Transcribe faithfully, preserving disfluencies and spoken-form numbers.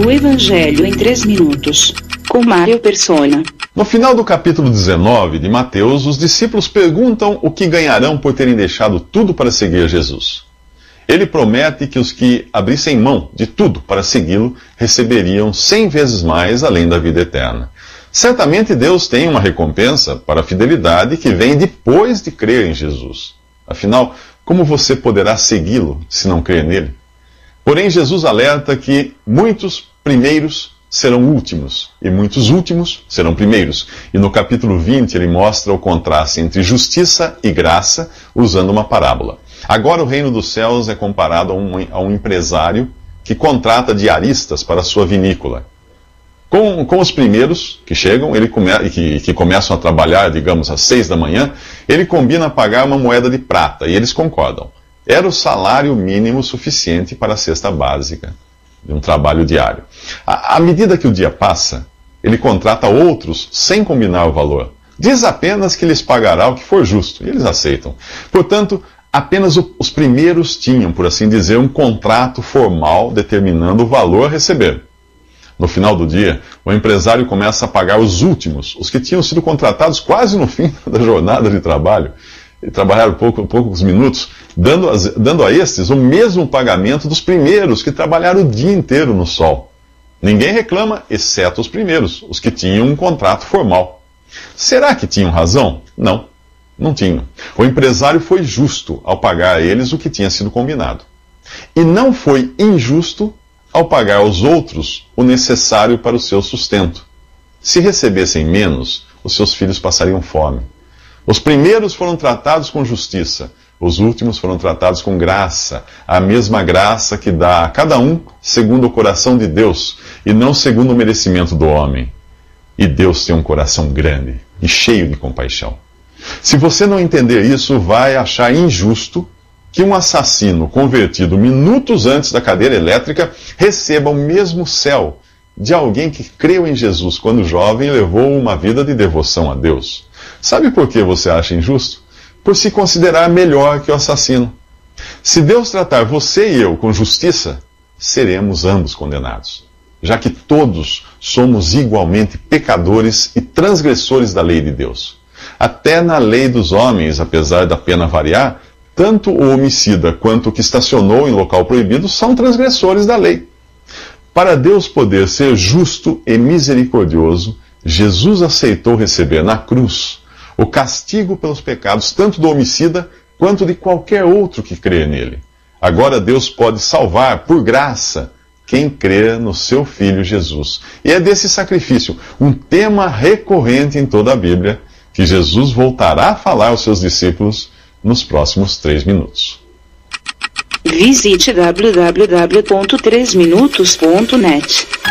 O Evangelho em três minutos, com Mário Persona. No final do capítulo dezenove de Mateus, os discípulos perguntam o que ganharão por terem deixado tudo para seguir Jesus. Ele promete que os que abrissem mão de tudo para segui-lo receberiam cem vezes mais além da vida eterna. Certamente Deus tem uma recompensa para a fidelidade que vem depois de crer em Jesus. Afinal, como você poderá segui-lo se não crer nele? Porém, Jesus alerta que muitos primeiros serão últimos, e muitos últimos serão primeiros. E no capítulo vinte ele mostra o contraste entre justiça e graça, usando uma parábola. Agora o reino dos céus é comparado a um, a um empresário que contrata diaristas para a sua vinícola. Com, com os primeiros que chegam ele come, e que, que começam a trabalhar, digamos, às seis da manhã, ele combina pagar uma moeda de prata, e eles concordam. Era o salário mínimo suficiente para a cesta básica de um trabalho diário. À, à medida que o dia passa, ele contrata outros sem combinar o valor. Diz apenas que lhes pagará o que for justo, e eles aceitam. Portanto, apenas o, os primeiros tinham, por assim dizer, um contrato formal determinando o valor a receber. No final do dia, o empresário começa a pagar os últimos, os que tinham sido contratados quase no fim da jornada de trabalho, e trabalharam pouco, poucos minutos, dando, as, dando a estes o mesmo pagamento dos primeiros, que trabalharam o dia inteiro no sol. Ninguém reclama, exceto os primeiros, os que tinham um contrato formal. Será que tinham razão? Não, não tinham. O empresário foi justo ao pagar a eles o que tinha sido combinado. E não foi injusto ao pagar aos outros o necessário para o seu sustento. Se recebessem menos, os seus filhos passariam fome. Os primeiros foram tratados com justiça, os últimos foram tratados com graça, a mesma graça que dá a cada um segundo o coração de Deus, e não segundo o merecimento do homem. E Deus tem um coração grande e cheio de compaixão. Se você não entender isso, vai achar injusto que um assassino convertido minutos antes da cadeira elétrica receba o mesmo céu de alguém que creu em Jesus quando jovem e levou uma vida de devoção a Deus. Sabe por que você acha injusto? Por se considerar melhor que o assassino. Se Deus tratar você e eu com justiça, seremos ambos condenados, já que todos somos igualmente pecadores e transgressores da lei de Deus. Até na lei dos homens, apesar da pena variar, tanto o homicida quanto o que estacionou em local proibido são transgressores da lei. Para Deus poder ser justo e misericordioso, Jesus aceitou receber na cruz o castigo pelos pecados tanto do homicida quanto de qualquer outro que crê nele. Agora Deus pode salvar, por graça, quem crê no seu Filho Jesus. E é desse sacrifício, um tema recorrente em toda a Bíblia, que Jesus voltará a falar aos seus discípulos nos próximos três minutos. Visite w w w ponto três minutos ponto net.